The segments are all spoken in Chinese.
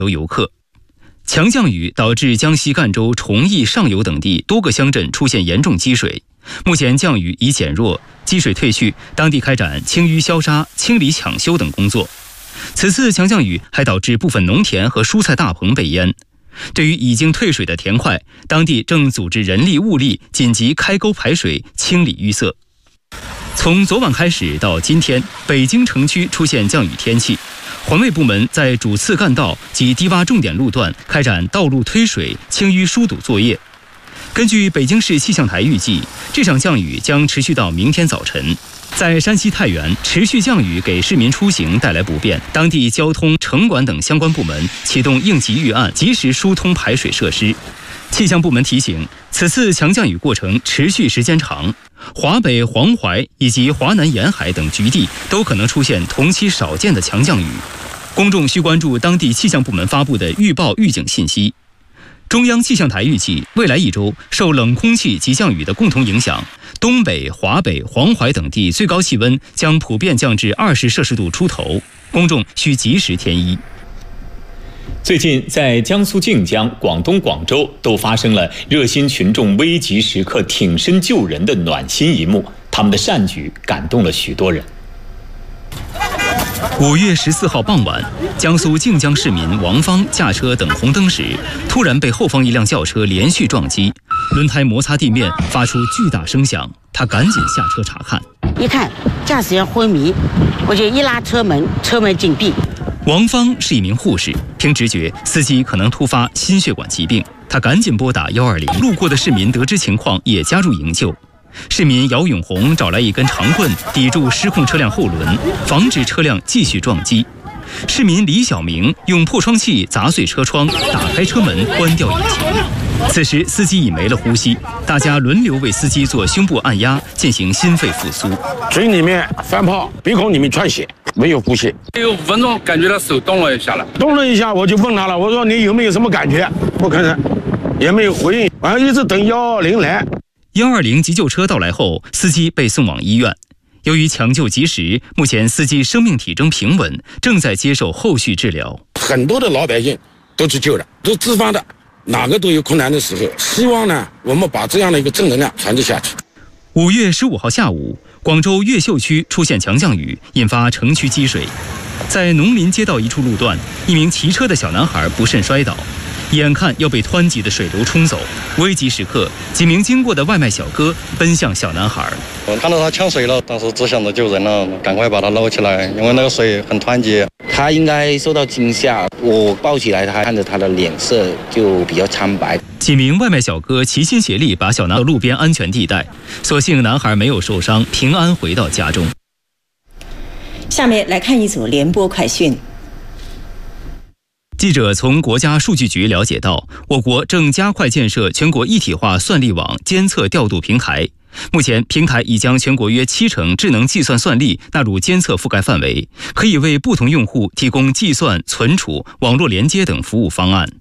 游客。强降雨导致江西赣州崇义上游等地多个乡镇出现严重积水，目前降雨已减弱，积水退去，当地开展清淤消沙、清理抢修等工作。此次强降雨还导致部分农田和蔬菜大棚被淹。对于已经退水的田块，当地正组织人力物力紧急开沟排水，清理淤塞。从昨晚开始到今天，北京城区出现降雨天气，环卫部门在主次干道及低洼重点路段开展道路推水、清淤疏堵作业。根据北京市气象台预计，这场降雨将持续到明天早晨。在山西太原，持续降雨给市民出行带来不便，当地交通、城管等相关部门启动应急预案，及时疏通排水设施。气象部门提醒，此次强降雨过程持续时间长，华北、黄淮以及华南沿海等局地都可能出现同期少见的强降雨。公众需关注当地气象部门发布的预报预警信息。中央气象台预计，未来一周受冷空气及降雨的共同影响，东北、华北、黄淮等地最高气温将普遍降至20摄氏度出头，公众需及时添衣。 最近，在江苏靖江、广东广州都发生了热心群众危急时刻挺身救人的暖心一幕，他们的善举感动了许多人。 5月14号傍晚，江苏靖江市民王芳驾车等红灯时，突然被后方一辆轿车连续撞击，轮胎摩擦地面，发出巨大声响。他赶紧下车查看， 一看驾驶员昏迷，我就一拉车门，车门紧闭。 王芳是一名护士，听直觉，司机可能突发心血管疾病，他赶紧拨打120。路过的市民得知情况，也加入营救。市民姚永红找来一根长棍抵住失控车辆后轮，防止车辆继续撞击。市民李小明用破窗器砸碎车窗，打开车门，关掉引擎。此时司机已没了呼吸，大家轮流为司机做胸部按压，进行心肺复苏。 嘴里面翻泡，鼻孔里面窜血，没有呼吸。 有5分钟，感觉到手动了一下了， 动了一下，我就问他了，我说你有没有什么感觉？不吭声，也没有回应，完了一直等120来。 120急救车到来后，司机被送往医院。由于抢救及时，目前司机生命体征平稳，正在接受后续治疗。 很多的老百姓都去救了，都自发的，哪个都有困难的时候。希望呢，我们把这样的一个正能量传递下去。 5月15号下午，广州越秀区出现强降雨，引发城区积水。在农林街道一处路段，一名骑车的小男孩不慎摔倒，眼看要被湍急的水流冲走，危急时刻，几名经过的外卖小哥奔向小男孩。 我看到他呛水了，当时只想着救人了，赶快把他捞起来，因为那个水很湍急。 他应该受到惊吓，我抱起来，他看着他的脸色就比较苍白。 几名外卖小哥齐心协力把小男孩到路边安全地带，所幸男孩没有受伤，平安回到家中。 下面来看一组联播快讯。 记者从国家数据局了解到，我国正加快建设全国一体化算力网监测调度平台。目前，平台已将全国约70%智能计算算力纳入监测覆盖范围，可以为不同用户提供计算、存储、网络连接等服务方案。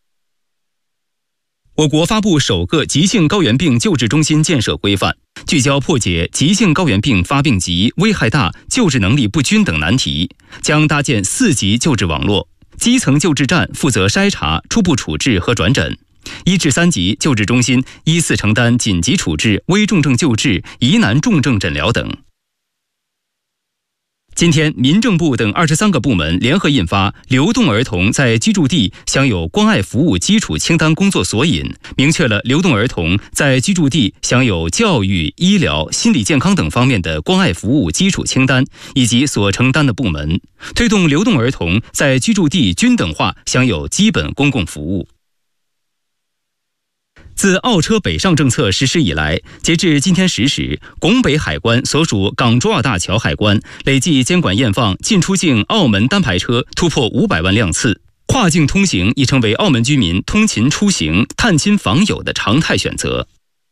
我国发布首个急性高原病救治中心建设规范，聚焦破解急性高原病发病急、危害大、救治能力不均等难题，将搭建4级救治网络。基层救治站负责筛查、初步处置和转诊，1至3级救治中心依次承担紧急处置、危重症救治、疑难重症诊疗等。今天，民政部等23个部门联合印发《流动儿童在居住地享有关爱服务基础清单工作索引》，明确了流动儿童在居住地享有教育、医疗、心理健康等方面的关爱服务基础清单以及所承担的部门，推动流动儿童在居住地均等化享有基本公共服务。自澳车北上政策实施以来，截至今天10时，拱北海关所属港珠澳大桥海关累计监管验放进出境澳门单牌车突破500万辆次，跨境通行已成为澳门居民通勤出行、探亲访友的常态选择。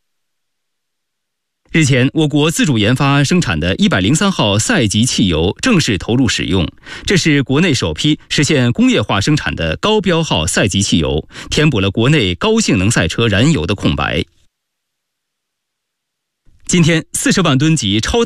日前，我国自主研发生产的103号赛级汽油正式投入使用，这是国内首批实现工业化生产的高标号赛级汽油，填补了国内高性能赛车燃油的空白。今天，40万吨级超